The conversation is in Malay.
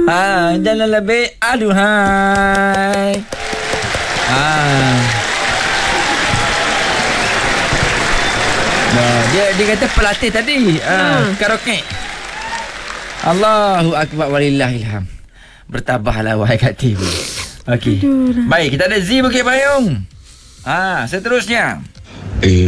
Jangan lebih. Aduhai. Dia kata pelatih tadi. Karaoke. Allahu akbar walillahilham. Bertabahlah wahai Kak TV. Okey. Baik, kita ada Z Bukit Payung. Seterusnya.